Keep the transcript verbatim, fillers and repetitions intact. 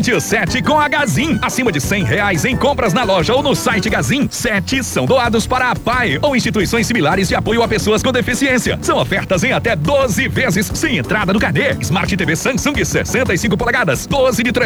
Aproveite o sete com a Gazin. Acima de cem reais em compras na loja ou no site Gazin, sete são doados para a P A I ou instituições similares de apoio a pessoas com deficiência. São ofertas em até doze vezes sem entrada no carnê. Smart T V Samsung sessenta e cinco polegadas, doze de